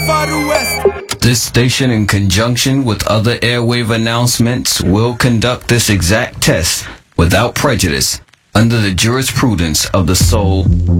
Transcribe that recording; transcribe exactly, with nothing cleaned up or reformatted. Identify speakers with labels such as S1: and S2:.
S1: Farther West.
S2: This station, in conjunction with other airwave announcements, will conduct this exact test without prejudice under the jurisprudence of the Soul